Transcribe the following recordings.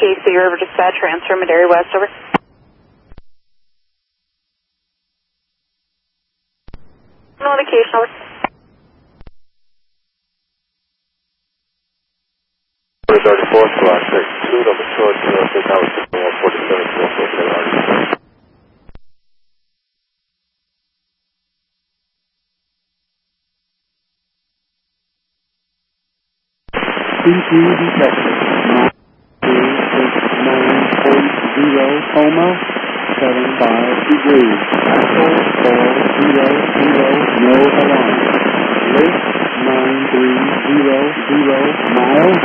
KC River Dispatch, transfer Madera West, over. Notification, over. Already 4 o'clock, 2, number 2, 06, hours 147, 447, C2 detected 92690, coma, 75 degrees. Axle 400, no alarm. Lift 9300 miles,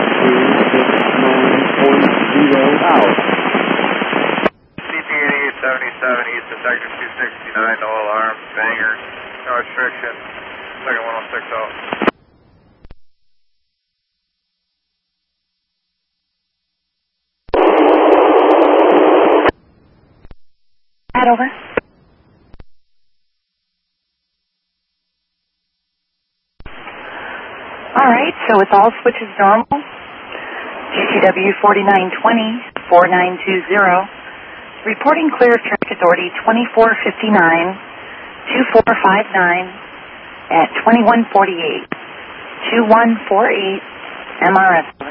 269.0 out. CP 8877, east of sector 269, no alarm, banger, no restriction, second 1060. Over. Alright, so with all switches normal, GTW 4920, 4920, reporting clear of Traffic Authority 2459, 2459 at 2148, 2148, MRS.